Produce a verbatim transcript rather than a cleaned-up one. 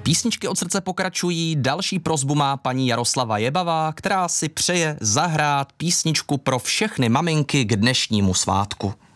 Písničky od srdce pokračují, další prosbu má paní Jaroslava Jebavá, která si přeje zahrát písničku pro všechny maminky k dnešnímu svátku.